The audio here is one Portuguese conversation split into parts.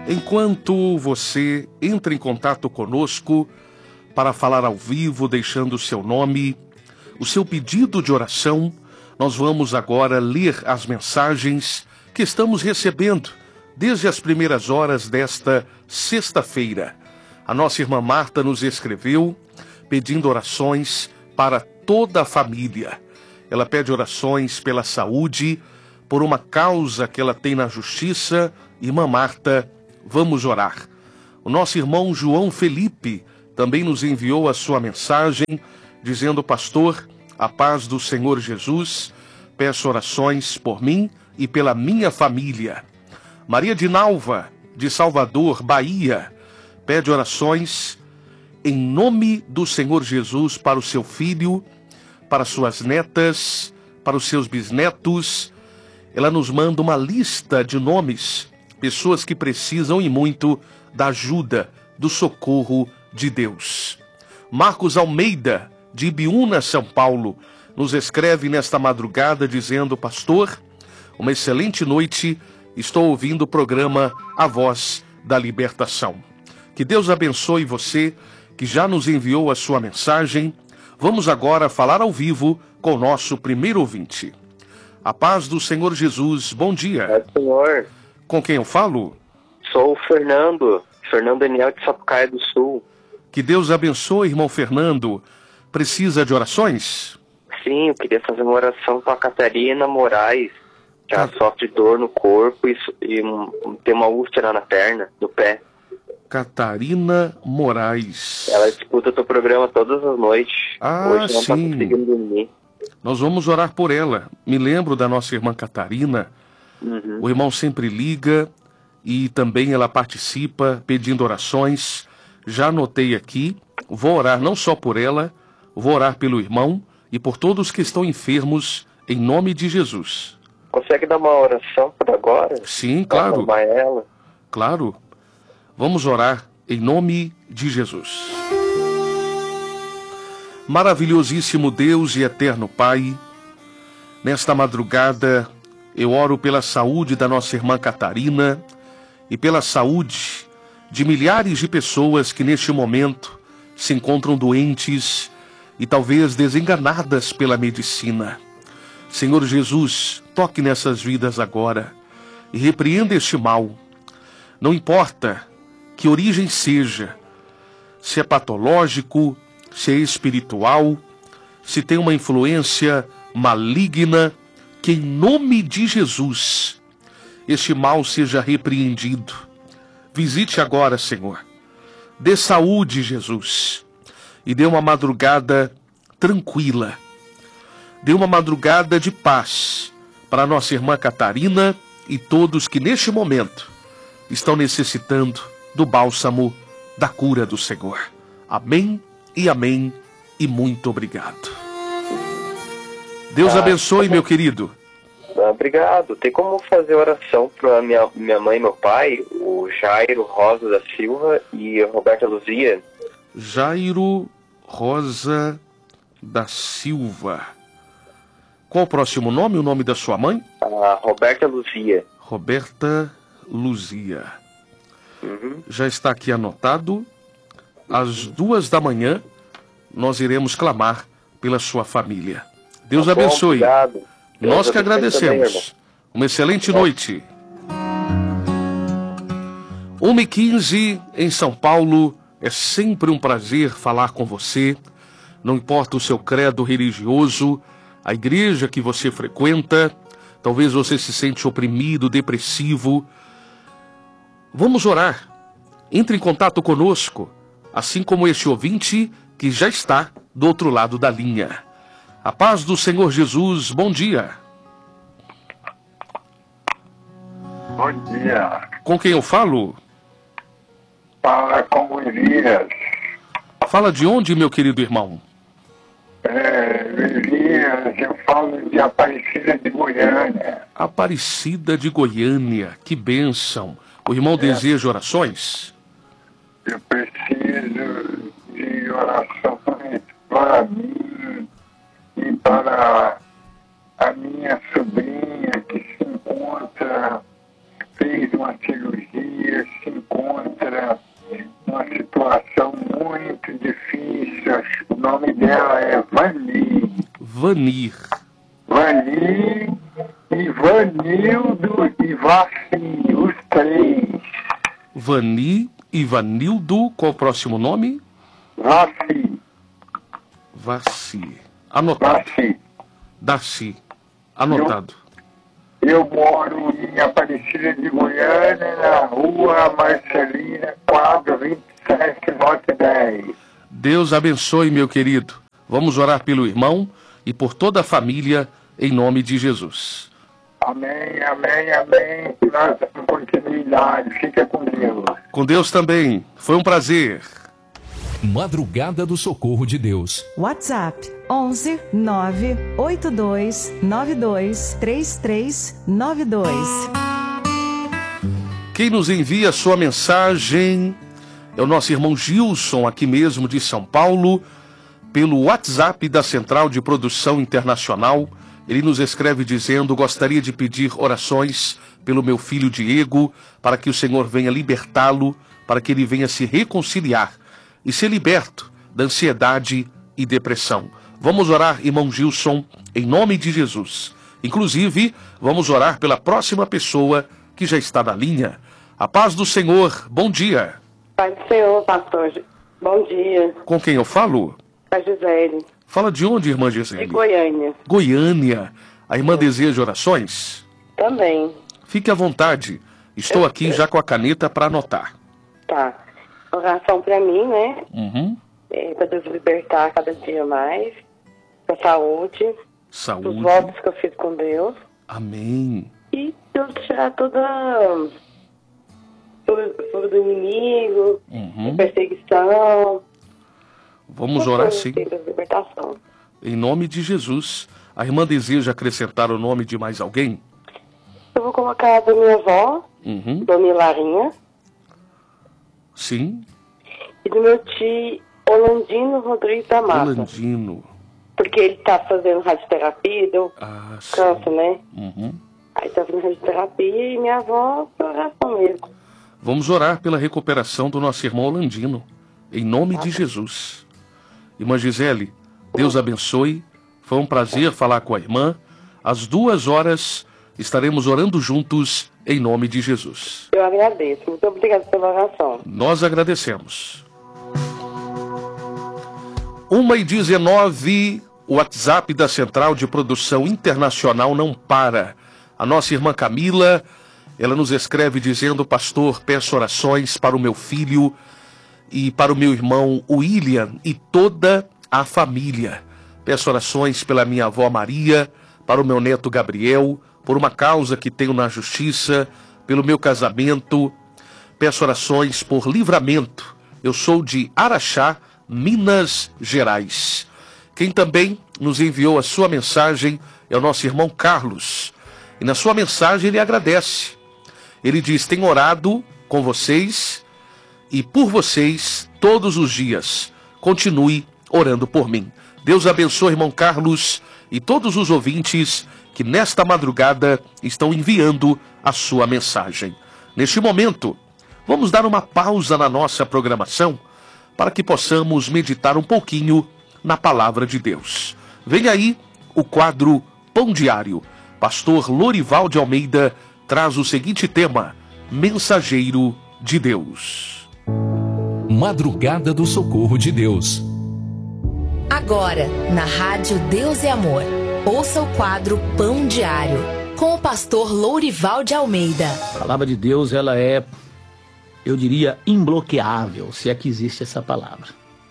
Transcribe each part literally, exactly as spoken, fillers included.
Enquanto você entra em contato conosco para falar ao vivo, deixando o seu nome, o seu pedido de oração, nós vamos agora ler as mensagens que estamos recebendo desde as primeiras horas desta sexta-feira. A nossa irmã Marta nos escreveu pedindo orações para toda a família. Ela pede orações pela saúde, por uma causa que ela tem na justiça. Irmã Marta, vamos orar. O nosso irmão João Felipe também nos enviou a sua mensagem, dizendo: pastor, a paz do Senhor Jesus, peço orações por mim e pela minha família. Maria de Nalva, de Salvador, Bahia, pede orações em nome do Senhor Jesus para o seu filho, para suas netas, para os seus bisnetos. Ela nos manda uma lista de nomes, pessoas que precisam e muito da ajuda, do socorro de Deus. Marcos Almeida, de Ibiúna, São Paulo, nos escreve nesta madrugada dizendo: pastor, uma excelente noite, estou ouvindo o programa A Voz da Libertação. Que Deus abençoe você, que já nos enviou a sua mensagem. Vamos agora falar ao vivo com o nosso primeiro ouvinte. A paz do Senhor Jesus, bom dia. É, senhor. Com quem eu falo? Sou o Fernando, Fernando Daniel de Sapucaia do Sul. Que Deus abençoe, irmão Fernando. Precisa de orações? Sim, eu queria fazer uma oração para a Catarina Moraes, que ela sofre dor no corpo e, e um, tem uma úlcera na perna, no pé. Catarina Moraes. Ela escuta o teu programa todas as noites. Ah, Hoje não está sim. conseguindo dormir. Nós vamos orar por ela. Me lembro da nossa irmã Catarina. Uhum. O irmão sempre liga e também ela participa pedindo orações. Já anotei aqui. Vou orar não só por ela, vou orar pelo irmão e por todos que estão enfermos, em nome de Jesus. Consegue dar uma oração por agora? Sim, claro. Pra ela? Claro. Vamos orar em nome de Jesus. Maravilhosíssimo Deus e eterno Pai, nesta madrugada eu oro pela saúde da nossa irmã Catarina e pela saúde de milhares de pessoas que neste momento se encontram doentes e talvez desenganadas pela medicina. Senhor Jesus, toque nessas vidas agora e repreenda este mal. Não importa que origem seja, se é patológico, se é espiritual, se tem uma influência maligna, que em nome de Jesus este mal seja repreendido. Visite agora, Senhor. Dê saúde, Jesus, e dê uma madrugada tranquila. Dê uma madrugada de paz para nossa irmã Catarina e todos que neste momento estão necessitando do bálsamo da cura do Senhor. Amém e amém e muito obrigado. Deus Ah, abençoe, como... meu querido. Ah, obrigado. Tem como fazer oração para minha, minha mãe e meu pai, o Jairo Rosa da Silva e a Roberta Luzia? Jairo Rosa da Silva. Qual o próximo nome, o nome da sua mãe? A Roberta Luzia. Roberta Luzia. Uhum. Já está aqui anotado. Às duas da manhã, nós iremos clamar pela sua família. Deus Tá bom, abençoe. obrigado. Deus Nós que abençoe agradecemos. também, Uma excelente noite. uma e quinze em São Paulo. É sempre um prazer falar com você. Não importa o seu credo religioso, a igreja que você frequenta. Talvez você se sente oprimido, depressivo. Vamos orar. Entre em contato conosco, assim como este ouvinte que já está do outro lado da linha. A paz do Senhor Jesus, bom dia. Bom dia. Com quem eu falo? Fala com o Elias. Fala de onde, meu querido irmão? É, Elias, eu falo de Aparecida de Goiânia. Aparecida de Goiânia, que bênção. O irmão deseja orações? Eu preciso de orações para mim e para a minha sobrinha que se encontra, fez uma cirurgia, se Vanir. Vanir, Ivanildo e Vassi, os três. Vani, Ivanildo, qual o próximo nome? Vassi, Vassi. Anotado. Vassi. Darcy. Anotado. Eu moro em Aparecida de Goiânia, na rua Marcelina, quadro vinte e sete, lote dez. Deus abençoe, meu querido. Vamos orar pelo irmão e por toda a família, em nome de Jesus. Amém, amém, amém. Que nós damos continuidade. Fica com Deus. Com Deus também. Foi um prazer. Madrugada do Socorro de Deus. WhatsApp onze nove oito dois nove dois três três nove dois. Quem nos envia sua mensagem é o nosso irmão Gilson, aqui mesmo de São Paulo, pelo WhatsApp da Central de Produção Internacional. Ele nos escreve dizendo: gostaria de pedir orações pelo meu filho Diego, para que o Senhor venha libertá-lo, para que ele venha se reconciliar e ser liberto da ansiedade e depressão. Vamos orar, irmão Gilson, em nome de Jesus. Inclusive, vamos orar pela próxima pessoa que já está na linha. A paz do Senhor, bom dia. Pai do Senhor, pastor. Bom dia. Com quem eu falo? A Gisele. Fala de onde, irmã Gisele? De Goiânia. Goiânia. A irmã deseja orações? Também. Fique à vontade. Estou aqui já com a caneta para anotar. Tá. Oração pra mim, né? Uhum. É, pra Deus libertar cada dia mais. Pra saúde. Saúde. Dos votos que eu fiz com Deus. Amém. E Deus tirar toda... Tudo do inimigo. Uhum. Perseguição. Vamos orar sim. Libertação. Em nome de Jesus. A irmã deseja acrescentar o nome de mais alguém? Eu vou colocar a da minha avó, Uhum. Dona Hilarinha. Sim. E do meu tio Holandino Rodrigues da Mata. Holandino. Porque ele tá fazendo radioterapia, deu Ah, sim. câncer, né? Uhum. Aí tá fazendo radioterapia e minha avó foi oração mesmo. Vamos orar pela recuperação do nosso irmão Holandino. Em nome de Jesus. Irmã Gisele, Deus abençoe. Foi um prazer falar com a irmã. Às duas horas estaremos orando juntos em nome de Jesus. Eu agradeço. Muito obrigada pela oração. Nós agradecemos. uma e dezenove, o WhatsApp da Central de Produção Internacional não para. A nossa irmã Camila, ela nos escreve dizendo: pastor, peço orações para o meu filho e para o meu irmão William e toda a família. Peço orações pela minha avó Maria, para o meu neto Gabriel, por uma causa que tenho na justiça, pelo meu casamento. Peço orações por livramento. Eu sou de Araxá, Minas Gerais. Quem também nos enviou a sua mensagem é o nosso irmão Carlos. E na sua mensagem ele agradece. Ele diz: tenho orado com vocês e por vocês todos os dias. Continue orando por mim. Deus abençoe, irmão Carlos, e todos os ouvintes que nesta madrugada estão enviando a sua mensagem. Neste momento, vamos dar uma pausa na nossa programação para que possamos meditar um pouquinho na palavra de Deus. Vem aí o quadro Pão Diário. Pastor Lorival de Almeida traz o seguinte tema: Mensageiro de Deus. Madrugada do Socorro de Deus. Agora, na Rádio Deus é Amor, ouça o quadro Pão Diário, com o pastor Lourival de Almeida. A palavra de Deus, ela é, eu diria, imbloqueável, se é que existe essa palavra.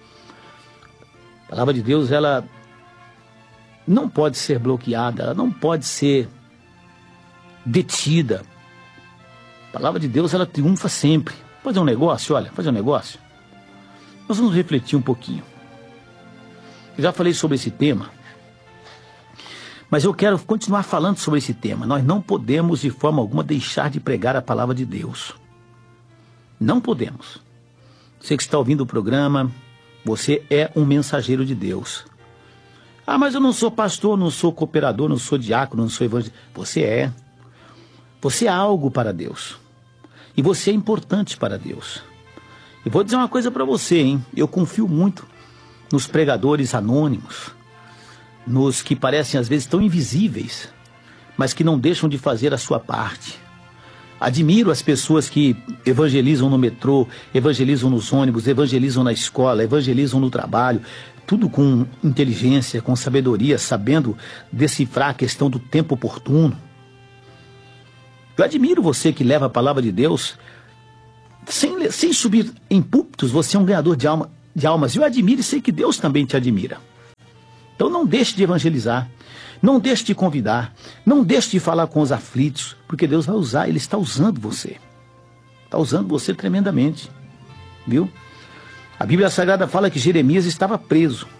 A palavra de Deus, ela não pode ser bloqueada, ela não pode ser detida. A palavra de Deus, ela triunfa sempre. Fazer um negócio, olha, fazer um negócio. Nós vamos refletir um pouquinho. Eu já falei sobre esse tema, mas eu quero continuar falando sobre esse tema. Nós não podemos, de forma alguma, deixar de pregar a palavra de Deus. Não podemos. Você que está ouvindo o programa, você é um mensageiro de Deus. Ah, mas eu não sou pastor, não sou cooperador, não sou diácono, não sou evangelista. Você é. Você é algo para Deus. E você é importante para Deus. E vou dizer uma coisa para você, hein? Eu confio muito nos pregadores anônimos, nos que parecem às vezes tão invisíveis, mas que não deixam de fazer a sua parte. Admiro as pessoas que evangelizam no metrô, evangelizam nos ônibus, evangelizam na escola, evangelizam no trabalho, tudo com inteligência, com sabedoria, sabendo decifrar a questão do tempo oportuno. Eu admiro você que leva a palavra de Deus sem, sem subir em púlpitos. Você é um ganhador de, alma, de almas. Eu admiro e sei que Deus também te admira. Então não deixe de evangelizar, não deixe de convidar, não deixe de falar com os aflitos, porque Deus vai usar, Ele está usando você. Está usando você tremendamente, viu? A Bíblia Sagrada fala que Jeremias estava preso.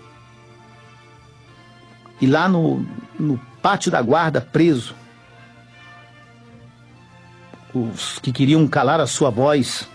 E lá no, no pátio da guarda, preso, os que queriam calar a sua voz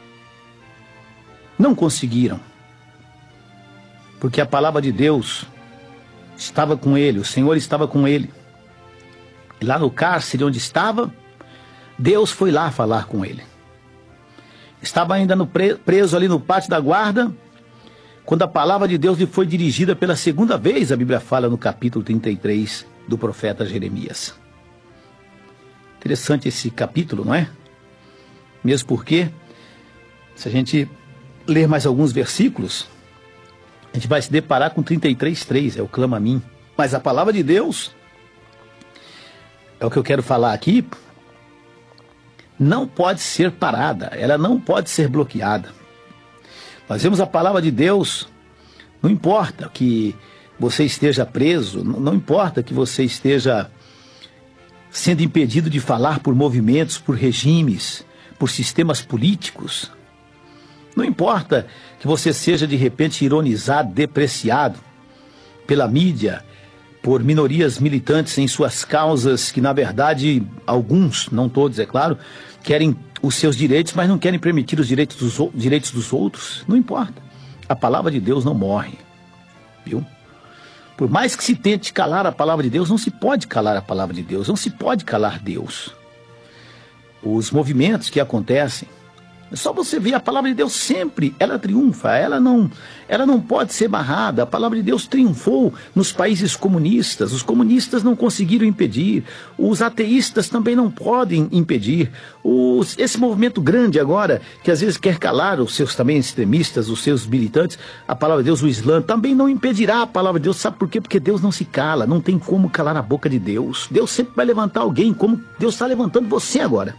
não conseguiram, porque a palavra de Deus estava com ele, o Senhor estava com ele. E lá no cárcere onde estava, Deus foi lá falar com ele. Estava ainda no pre- preso ali no pátio da guarda, quando a palavra de Deus lhe foi dirigida pela segunda vez, a Bíblia fala no capítulo trinta e três do profeta Jeremias. Interessante esse capítulo, não é? Mesmo porque, se a gente ler mais alguns versículos, a gente vai se deparar com trinta e três, três, é o clama a mim. Mas a palavra de Deus, é o que eu quero falar aqui, não pode ser parada, ela não pode ser bloqueada. Nós vemos a palavra de Deus, não importa que você esteja preso, não importa que você esteja sendo impedido de falar por movimentos, por regimes, por sistemas políticos. Não importa que você seja de repente ironizado, depreciado pela mídia, por minorias militantes em suas causas, que na verdade, alguns, não todos é claro, querem os seus direitos, mas não querem permitir os direitos dos, direitos dos outros. Não importa. A palavra de Deus não morre. Viu? Por mais que se tente calar a palavra de Deus, não se pode calar a palavra de Deus, não se pode calar Deus. Os movimentos que acontecem, é só você ver, a palavra de Deus sempre, ela triunfa, ela não, ela não pode ser barrada. A palavra de Deus triunfou nos países comunistas, os comunistas não conseguiram impedir, os ateístas também não podem impedir. Os, esse movimento grande agora, que às vezes quer calar os seus também extremistas, os seus militantes, a palavra de Deus, o Islã, também não impedirá a palavra de Deus. Sabe por quê? Porque Deus não se cala, não tem como calar a boca de Deus. Deus sempre vai levantar alguém, como Deus está levantando você agora.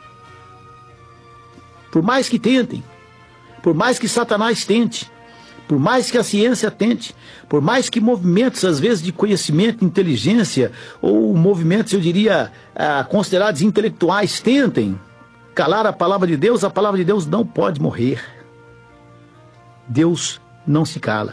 Por mais que tentem, por mais que Satanás tente, por mais que a ciência tente, por mais que movimentos, às vezes, de conhecimento, inteligência, ou movimentos, eu diria, ah, considerados intelectuais, tentem calar a palavra de Deus, a palavra de Deus não pode morrer. Deus não se cala.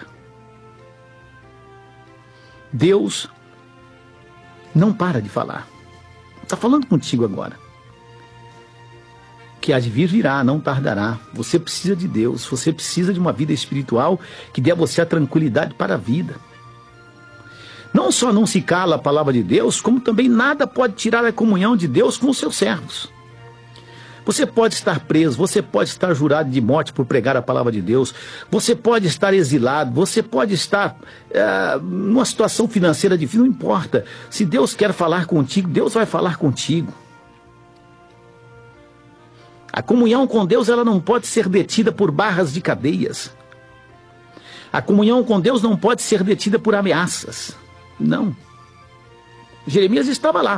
Deus não para de falar. Está falando contigo agora. Que há de vir virá, não tardará. Você precisa de Deus, você precisa de uma vida espiritual que dê a você a tranquilidade para a vida. Não só não se cala a palavra de Deus, como também nada pode tirar a comunhão de Deus com os seus servos. Você pode estar preso, você pode estar jurado de morte por pregar a palavra de Deus, você pode estar exilado, você pode estar é, numa situação financeira difícil, não importa. Se Deus quer falar contigo, Deus vai falar contigo. A comunhão com Deus, ela não pode ser detida por barras de cadeias. A comunhão com Deus não pode ser detida por ameaças. Não. Jeremias estava lá.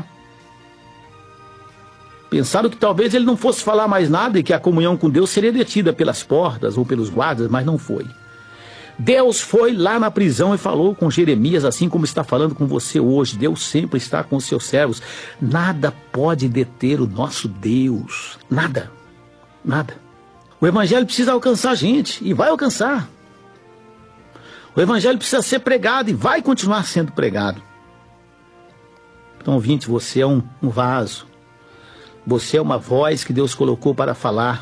Pensaram que talvez ele não fosse falar mais nada e que a comunhão com Deus seria detida pelas portas ou pelos guardas, mas não foi. Deus foi lá na prisão e falou com Jeremias, assim como está falando com você hoje. Deus sempre está com os seus servos. Nada pode deter o nosso Deus. Nada. Nada. O evangelho precisa alcançar a gente e vai alcançar. O evangelho precisa ser pregado e vai continuar sendo pregado. Então, ouvinte, você é um, um vaso. Você é uma voz que Deus colocou para falar.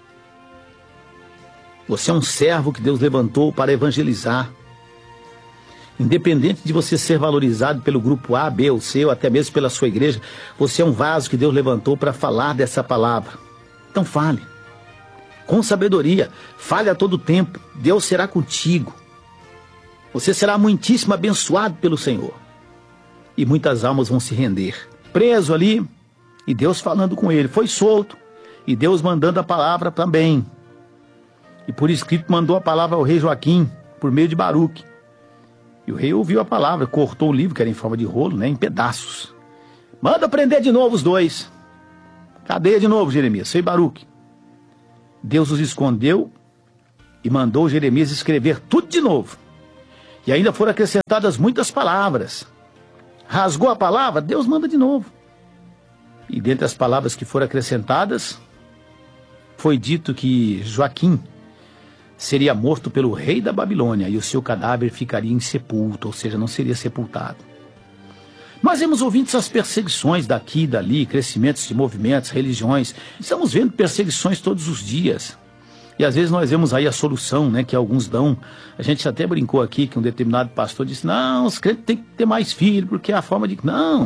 Você é um servo que Deus levantou para evangelizar. Independente de você ser valorizado pelo grupo A, B ou C, ou até mesmo pela sua igreja, você é um vaso que Deus levantou para falar dessa palavra. Então fale. Com sabedoria. Fale a todo tempo. Deus será contigo. Você será muitíssimo abençoado pelo Senhor. E muitas almas vão se render. Preso ali, e Deus falando com ele. Foi solto, e Deus mandando a palavra também. E por escrito mandou a palavra ao rei Joaquim, por meio de Baruque. E o rei ouviu a palavra, cortou o livro, que era em forma de rolo, né, em pedaços. Manda prender de novo os dois. Cadeia de novo, Jeremias, sei Baruque. Deus os escondeu e mandou Jeremias escrever tudo de novo. E ainda foram acrescentadas muitas palavras. Rasgou a palavra, Deus manda de novo. E dentre as palavras que foram acrescentadas, foi dito que Joaquim seria morto pelo rei da Babilônia e o seu cadáver ficaria insepulto, ou seja, não seria sepultado. Nós vemos ouvindo essas perseguições daqui e dali, crescimentos de movimentos, religiões. Estamos vendo perseguições todos os dias. E às vezes nós vemos aí a solução, né, que alguns dão. A gente até brincou aqui que um determinado pastor disse, não, os crentes têm que ter mais filhos, porque é a forma de... Não.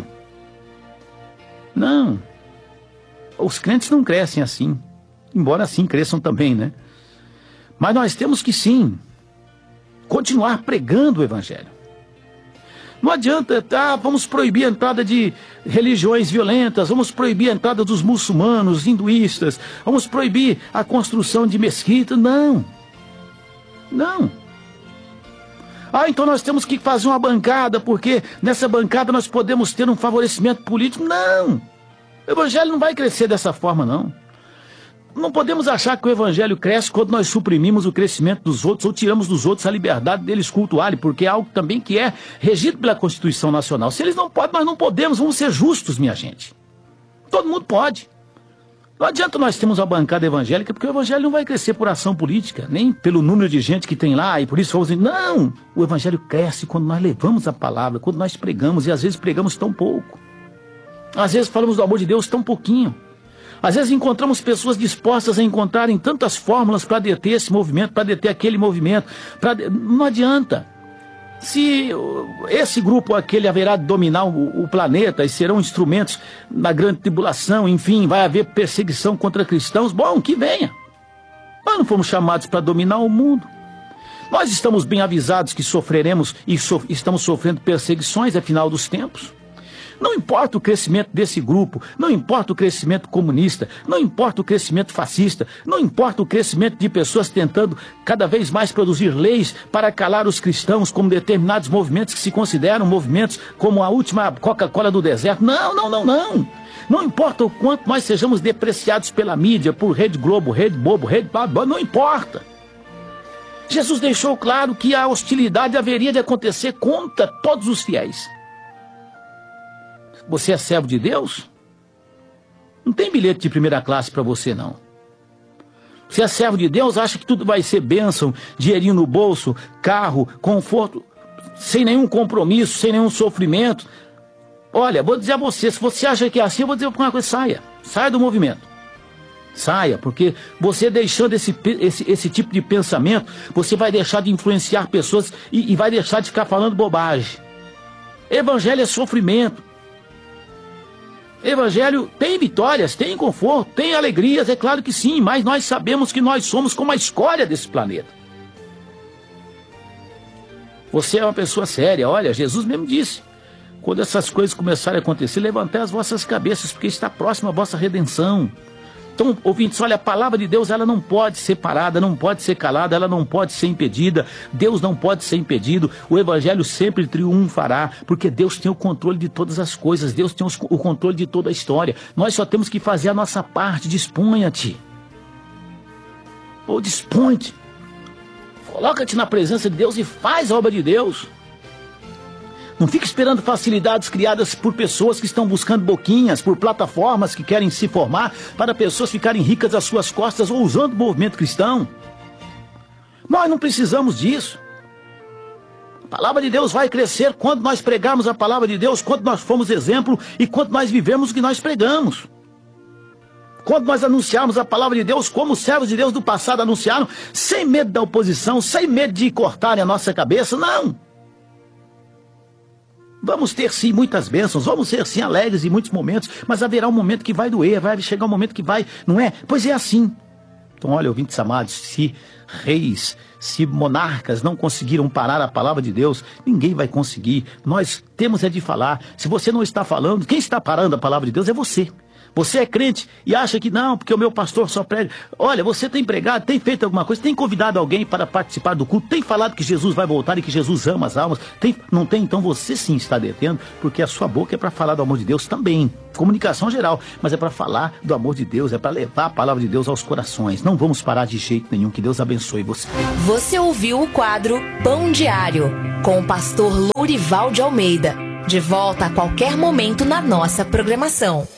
Não. Os crentes não crescem assim. Embora assim cresçam também, né? Mas nós temos que sim continuar pregando o evangelho. Não adianta, tá, vamos proibir a entrada de religiões violentas, vamos proibir a entrada dos muçulmanos, hinduístas, vamos proibir a construção de mesquitas. Não. Não. Ah, então nós temos que fazer uma bancada, porque nessa bancada nós podemos ter um favorecimento político. Não. O evangelho não vai crescer dessa forma, não. Não podemos achar que o evangelho cresce quando nós suprimimos o crescimento dos outros ou tiramos dos outros a liberdade deles cultuarem, porque é algo também que é regido pela Constituição Nacional. Se eles não podem, nós não podemos, vamos ser justos, minha gente. Todo mundo pode. Não adianta nós termos uma bancada evangélica, porque o evangelho não vai crescer por ação política, nem pelo número de gente que tem lá, e por isso vamos dizer, não, o evangelho cresce quando nós levamos a palavra, quando nós pregamos, e às vezes pregamos tão pouco. Às vezes falamos do amor de Deus tão pouquinho. Às vezes encontramos pessoas dispostas a encontrarem tantas fórmulas para deter esse movimento, para deter aquele movimento. Pra... Não adianta. Se esse grupo ou aquele haverá de dominar o, o planeta e serão instrumentos na grande tribulação, enfim, vai haver perseguição contra cristãos, bom, que venha. Nós não fomos chamados para dominar o mundo. Nós estamos bem avisados que sofreremos e so... estamos sofrendo perseguições, afinal dos tempos. Não importa o crescimento desse grupo, não importa o crescimento comunista, não importa o crescimento fascista, não importa o crescimento de pessoas tentando cada vez mais produzir leis para calar os cristãos, como determinados movimentos que se consideram movimentos como a última Coca-Cola do deserto. Não, não, não, não. Não importa o quanto nós sejamos depreciados pela mídia, por Rede Globo, Rede Bobo, Rede... Não importa. Jesus deixou claro que a hostilidade haveria de acontecer contra todos os fiéis. Você é servo de Deus? Não tem bilhete de primeira classe para você, não. Você é servo de Deus, acha que tudo vai ser bênção, dinheirinho no bolso, carro, conforto, sem nenhum compromisso, sem nenhum sofrimento. Olha, vou dizer a você, se você acha que é assim, eu vou dizer uma coisa, saia. Saia do movimento. Saia, porque você deixando esse, esse, esse tipo de pensamento, você vai deixar de influenciar pessoas e, e vai deixar de ficar falando bobagem. Evangelho é sofrimento. Evangelho tem vitórias, tem conforto, tem alegrias, é claro que sim, mas nós sabemos que nós somos como a escória desse planeta. Você é uma pessoa séria, olha, Jesus mesmo disse, quando essas coisas começarem a acontecer, levantai as vossas cabeças, porque está próxima a vossa redenção. Então, ouvintes, olha, a palavra de Deus, ela não pode ser parada, não pode ser calada, ela não pode ser impedida. Deus não pode ser impedido. O evangelho sempre triunfará, porque Deus tem o controle de todas as coisas. Deus tem o controle de toda a história. Nós só temos que fazer a nossa parte. Disponha-te. Ou dispõe-te. Coloca-te na presença de Deus e faz a obra de Deus. Não fique esperando facilidades criadas por pessoas que estão buscando boquinhas, por plataformas que querem se formar, para pessoas ficarem ricas às suas costas ou usando o movimento cristão. Nós não precisamos disso. A palavra de Deus vai crescer quando nós pregarmos a palavra de Deus, quando nós formos exemplo e quando nós vivemos o que nós pregamos. Quando nós anunciarmos a palavra de Deus, como os servos de Deus do passado anunciaram, sem medo da oposição, sem medo de cortarem a nossa cabeça, não. Vamos ter sim muitas bênçãos, vamos ser sim alegres em muitos momentos, mas haverá um momento que vai doer, vai chegar um momento que vai, não é? Pois é assim. Então, olha, ouvintes amados, se reis, se monarcas não conseguiram parar a palavra de Deus, ninguém vai conseguir. Nós temos é de falar. Se você não está falando, quem está parando a palavra de Deus é você. Você é crente e acha que não, porque o meu pastor só prega. Olha, você tem pregado, tem feito alguma coisa, tem convidado alguém para participar do culto, tem falado que Jesus vai voltar e que Jesus ama as almas. Tem, não tem? Então você sim está detendo, porque a sua boca é para falar do amor de Deus também. Comunicação geral, mas é para falar do amor de Deus, é para levar a palavra de Deus aos corações. Não vamos parar de jeito nenhum. Que Deus abençoe você. Você ouviu o quadro Pão Diário, com o pastor Lourival de Almeida. De volta a qualquer momento na nossa programação.